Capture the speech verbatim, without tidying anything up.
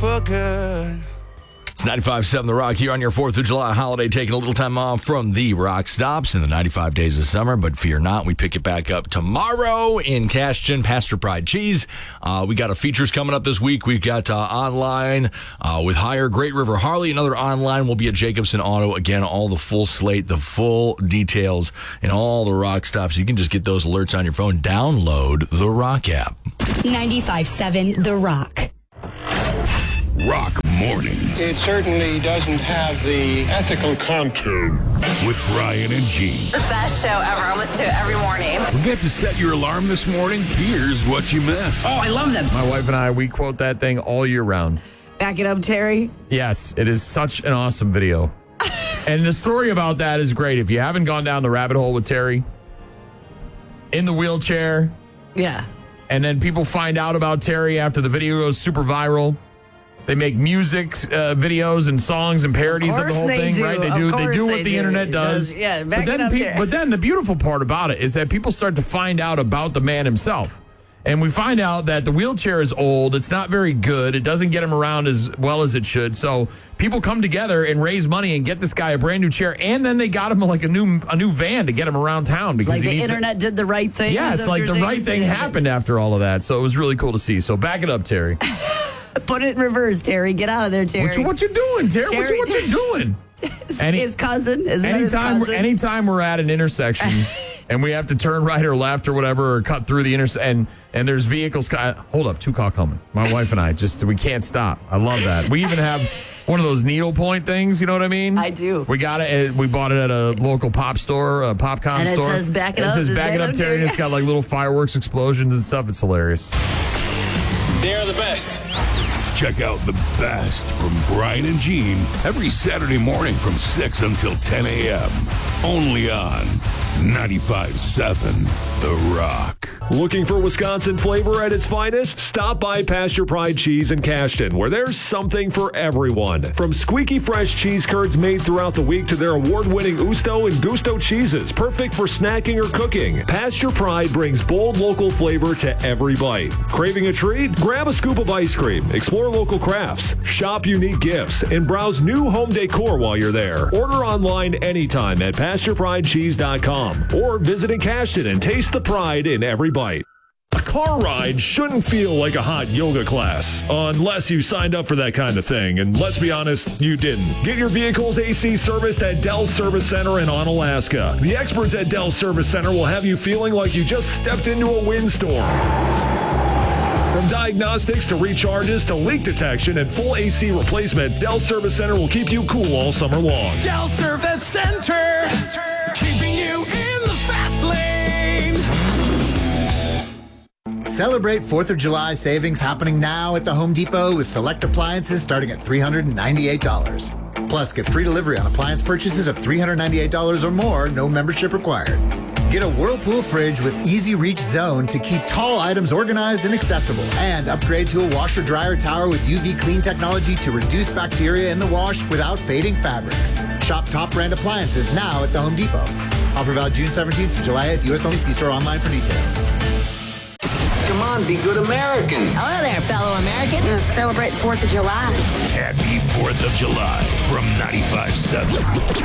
for good. It's ninety-five point seven The Rock here on your fourth of July holiday, taking a little time off from the Rock Stops in the ninety-five days of summer, but fear not, we pick it back up tomorrow in Cashton, Pasture Pride Cheese. Uh, we got a features coming up this week. We've got uh, online uh, with Hire, Great River Harley. Another online will be at Jacobson Auto. Again, all the full slate, the full details, and all the Rock Stops. You can just get those alerts on your phone. Download the Rock app. ninety-five point seven The Rock. Rock Mornings. It certainly doesn't have the ethical contour. With Brian and Gene. The best show ever. I listen to it every morning. Forget to set your alarm this morning? Here's what you missed. Oh, I love that. My wife and I, we quote that thing all year round. Back it up, Terry. Yes, it is such an awesome video. And the story about that is great. If you haven't gone down the rabbit hole with Terry, in the wheelchair, Yeah. and then people find out about Terry after the video goes super viral. They make music uh, videos and songs and parodies of, Of the whole course thing, they right? do. They do. Of They do course what they the do. internet It does. does. Yeah, back but then it up peop- there. But then the beautiful part about it is that people start to find out about the man himself. And we find out that the wheelchair is old. It's not very good. It doesn't get him around as well as it should. So people come together and raise money and get this guy a brand new chair. And then they got him like a new a new van to get him around town. Because Like he the needs internet a- did the right thing. Yeah, Is it's that like what the you're right saying? thing happened after all of that. So it was really cool to see. So back it up, Terry. Put it in reverse, Terry. Get out of there, Terry. What you, what you doing, Terry? What, you, Terry- what you doing? his, Any- his cousin. Isn't that his Anytime, cousin? anytime we're at an intersection and we have to turn right or left or whatever, or cut through the intersection, and, and there's vehicles. Hold up, two car coming. My wife and I just we can't stop. I love that. We even have one of those needle point things. You know what I mean? I do. We got it. At, we bought it at a local pop store, a Popcom And it store. says, "Back it And up." It says Just back it up, Terry. And it's got like little fireworks explosions and stuff. It's hilarious. They're the best. Check out the best from Brian and Gene every Saturday morning from six until ten a.m. Only on ninety-five point seven The Rock. Looking for Wisconsin flavor at its finest? Stop by Pasture Pride Cheese in Cashton, where there's something for everyone. From squeaky fresh cheese curds made throughout the week to their award-winning Usto and Gusto cheeses, perfect for snacking or cooking. Pasture Pride brings bold local flavor to every bite. Craving a treat? Grab a scoop of ice cream, explore local crafts, shop unique gifts, and browse new home decor while you're there. Order online anytime at pasture pride cheese dot com or visit in Cashton and taste the pride in every bite. A car ride shouldn't feel like a hot yoga class, unless you signed up for that kind of thing, and let's be honest, you didn't. Get your vehicle's A C serviced at Dell Service Center in Onalaska. The experts at Dell Service Center will have you feeling like you just stepped into a windstorm. From diagnostics to recharges to leak detection and full A C replacement, Dell Service Center will keep you cool all summer long. Dell Service Center, keeping you in the fast lane. Celebrate fourth of July savings happening now at the Home Depot with select appliances starting at three hundred ninety-eight dollars. Plus, get free delivery on appliance purchases of three hundred ninety-eight dollars or more, no membership required. Get a Whirlpool fridge with Easy Reach Zone to keep tall items organized and accessible. And upgrade to a washer dryer tower with U V clean technology to reduce bacteria in the wash without fading fabrics. Shop top brand appliances now at the Home Depot. Offer valid June seventeenth to July eighth. U S only. See store online for details. Come on, be good Americans. Hello there, fellow American. Celebrate fourth of July. Happy fourth of July from ninety-five point seven